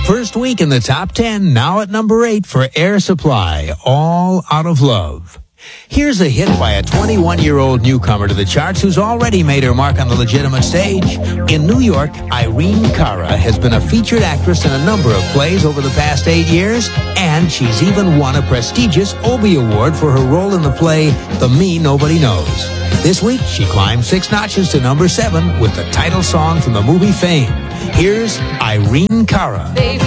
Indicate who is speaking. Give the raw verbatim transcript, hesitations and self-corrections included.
Speaker 1: First week in the top ten, now at number eight for Air Supply, All Out of Love. Here's a hit by a twenty-one-year-old newcomer to the charts who's already made her mark on the legitimate stage. In New York, Irene Cara has been a featured actress in a number of plays over the past eight years, and she's even won a prestigious Obie Award for her role in the play The Me Nobody Knows. This week, she climbed six notches to number seven with the title song from the movie Fame. Here's Irene Cara.